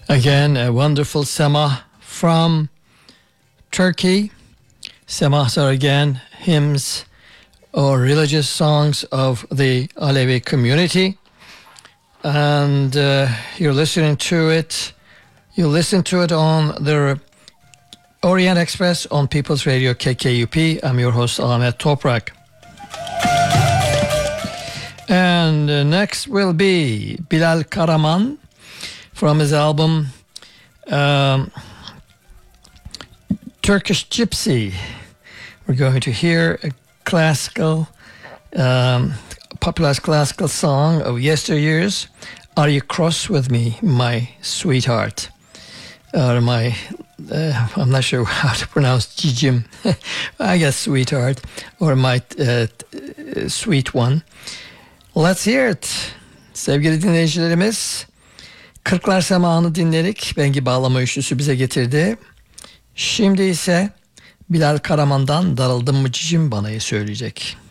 Again, a wonderful semah from Turkey. Semahs are again hymns or religious songs of the Alevi community. And you're listening to it. You listen to it on the Orient Express on People's Radio KKUP. I'm your host Ahmet Toprak. And next will be Bilal Karaman from his album Turkish Gypsy. We're going to hear a classical, popular classical song of yesteryears. Are you cross with me, my sweetheart? Or my, I'm not sure how to pronounce cicim. I guess sweetheart, or my sweet one. Let's hear it. Sevgili dinleyicilerimiz, Kırklar Semahı'nı dinledik. Bengi Bağlama Üçlüsü bize getirdi. Şimdi ise Bilal Karaman'dan Darıldım mı cicim bana'yı söyleyecek.